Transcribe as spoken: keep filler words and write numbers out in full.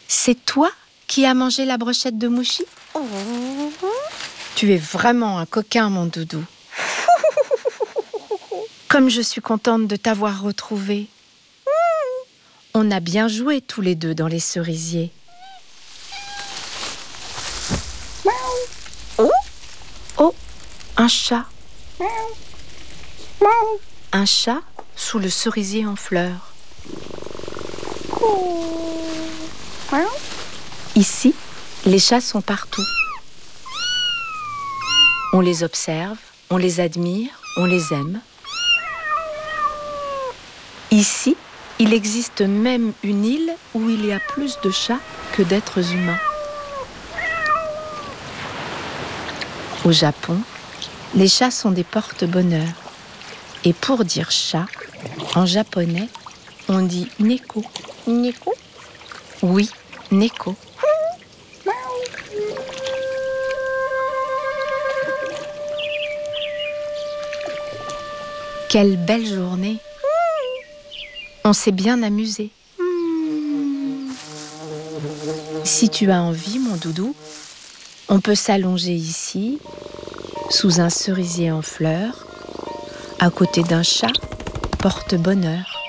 C'est toi qui as mangé la brochette de Mouchi ? Tu es vraiment un coquin, mon doudou. Comme je suis contente de t'avoir retrouvé. On a bien joué tous les deux dans les cerisiers. Oh, un chat. Un chat sous le cerisier en fleurs. Ici, les chats sont partout. On les observe, on les admire, on les aime. Ici, il existe même une île où il y a plus de chats que d'êtres humains. Au Japon, les chats sont des porte-bonheur. Et pour dire chat, en japonais, on dit neko. Neko ? Oui, neko. Quelle belle journée! On s'est bien amusé. Si tu as envie, mon doudou, on peut s'allonger ici, sous un cerisier en fleurs, à côté d'un chat porte-bonheur.